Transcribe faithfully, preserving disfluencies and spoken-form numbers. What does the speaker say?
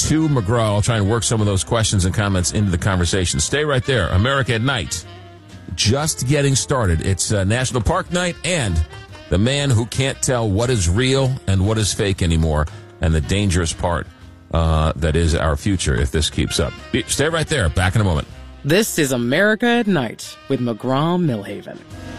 to McGraw. I'll try and work some of those questions and comments into the conversation. Stay right there. America at Night. Just getting started. It's uh, National Park Night and the man who can't tell what is real and what is fake anymore, and the dangerous part uh, that is our future if this keeps up. Stay right there. Back in a moment. This is America at Night with McGraw Millhaven.